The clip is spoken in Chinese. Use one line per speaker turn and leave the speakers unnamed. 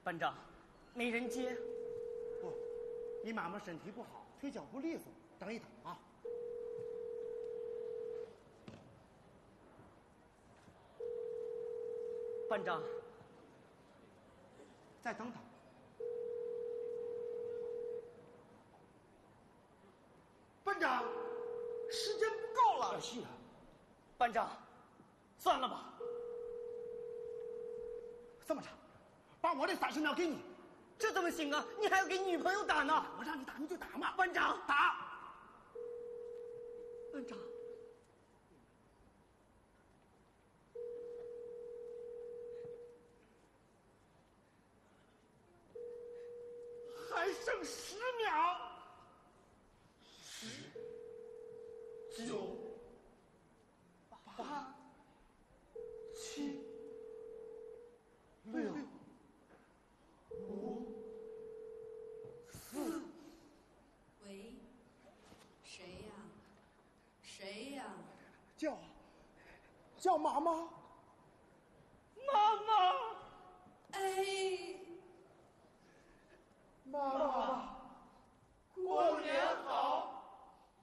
班长，没人接。
不，你妈妈身体不好，腿脚不利索，等一等啊。
班长，
再等等。班长，时间不够了。是啊，
班长，算了吧。
这么着，把我的30秒给你。
这怎么行啊？你还要给女朋友打呢。
我让你打你就打嘛。
班长，
打。
班长。
还剩10秒。10、9、8、7、6、5、4。
喂，谁呀？谁呀？
叫妈妈。妈妈。
哎。